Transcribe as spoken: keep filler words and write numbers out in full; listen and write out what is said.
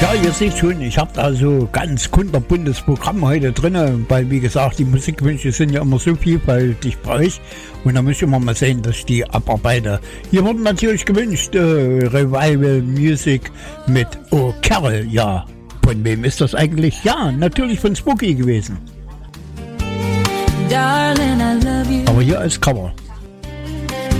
Ja, ihr seht schon, ich habe da so ganz kunterbuntes Programm heute drin, weil wie gesagt, die Musikwünsche sind ja immer so vielfältig bei euch und da muss ich immer mal sehen, dass ich die abarbeite. Hier wurden natürlich gewünscht, äh, Revival Music mit Oh Carol, ja. Von wem ist das eigentlich? Ja, natürlich von Spooky gewesen. Darling, I love you. Aber hier als Cover.